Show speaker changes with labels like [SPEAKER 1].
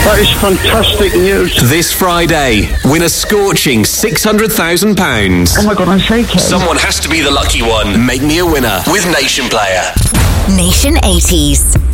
[SPEAKER 1] That is fantastic news.
[SPEAKER 2] This Friday, win a scorching £600,000.
[SPEAKER 1] Oh my God, I'm shaking.
[SPEAKER 2] Someone has to be the lucky one. Make me a winner with Nation Player.
[SPEAKER 3] Nation 80s.